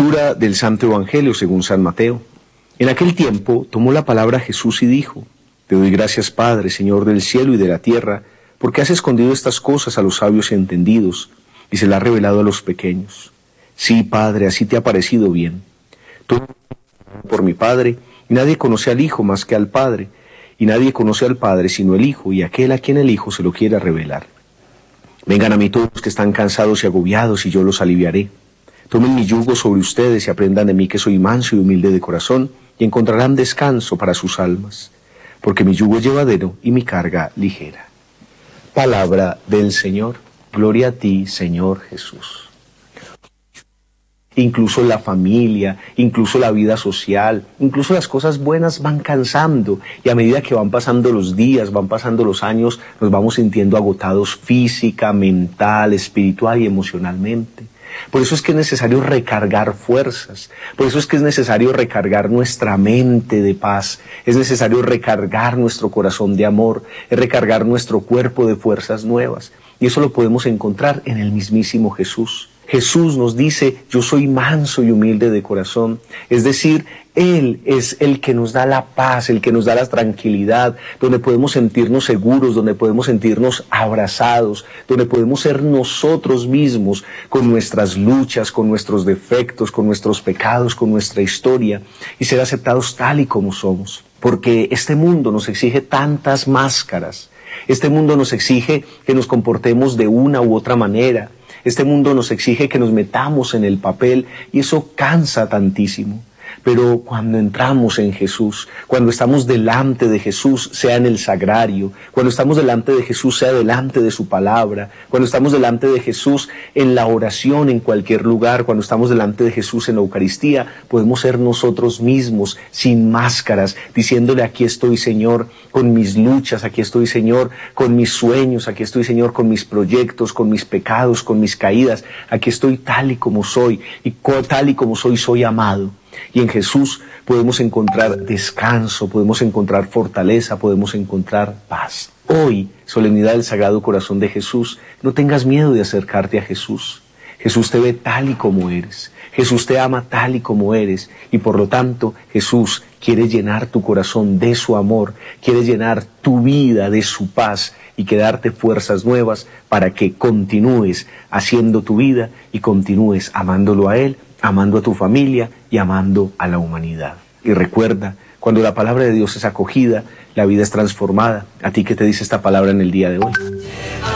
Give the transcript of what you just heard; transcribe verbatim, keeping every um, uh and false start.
Lectura del Santo Evangelio según San Mateo. En aquel tiempo tomó la palabra Jesús y dijo: Te doy gracias, Padre, Señor del cielo y de la tierra, porque has escondido estas cosas a los sabios y entendidos, y se las has revelado a los pequeños. Sí, Padre, así te ha parecido bien. Tú por mi Padre, y nadie conoce al Hijo más que al Padre, y nadie conoce al Padre sino el Hijo, y aquel a quien el Hijo se lo quiera revelar. Vengan a mí todos los que están cansados y agobiados, y yo los aliviaré. Tomen mi yugo sobre ustedes y aprendan de mí, que soy manso y humilde de corazón, y encontrarán descanso para sus almas, porque mi yugo es llevadero y mi carga ligera. Palabra del Señor. Gloria a ti, Señor Jesús. Incluso la familia, incluso la vida social, incluso las cosas buenas van cansando, y a medida que van pasando los días, van pasando los años, nos vamos sintiendo agotados física, mental, espiritual y emocionalmente. Por eso es que es necesario recargar fuerzas, por eso es que es necesario recargar nuestra mente de paz, es necesario recargar nuestro corazón de amor, es recargar nuestro cuerpo de fuerzas nuevas. Y eso lo podemos encontrar en el mismísimo Jesús. Jesús nos dice: yo soy manso y humilde de corazón, es decir, Él es el que nos da la paz, el que nos da la tranquilidad, donde podemos sentirnos seguros, donde podemos sentirnos abrazados, donde podemos ser nosotros mismos, con nuestras luchas, con nuestros defectos, con nuestros pecados, con nuestra historia, y ser aceptados tal y como somos. Porque este mundo nos exige tantas máscaras, este mundo nos exige que nos comportemos de una u otra manera, este mundo nos exige que nos metamos en el papel, y eso cansa tantísimo. Pero cuando entramos en Jesús, cuando estamos delante de Jesús, sea en el sagrario, cuando estamos delante de Jesús, sea delante de su palabra, cuando estamos delante de Jesús en la oración, en cualquier lugar, cuando estamos delante de Jesús en la Eucaristía, podemos ser nosotros mismos, sin máscaras, diciéndole: aquí estoy, Señor, con mis luchas, aquí estoy, Señor, con mis sueños, aquí estoy, Señor, con mis proyectos, con mis pecados, con mis caídas, aquí estoy tal y como soy, y tal y como soy, soy amado. Y en Jesús podemos encontrar descanso, podemos encontrar fortaleza, podemos encontrar paz. Hoy, solemnidad del Sagrado Corazón de Jesús, no tengas miedo de acercarte a Jesús. Jesús te ve tal y como eres. Jesús te ama tal y como eres. Y por lo tanto, Jesús quiere llenar tu corazón de su amor, quiere llenar tu vida de su paz y que darte fuerzas nuevas para que continúes haciendo tu vida y continúes amándolo a Él, amando a tu familia y amando a la humanidad. Y recuerda, cuando la palabra de Dios es acogida, la vida es transformada. ¿A ti qué te dice esta palabra en el día de hoy?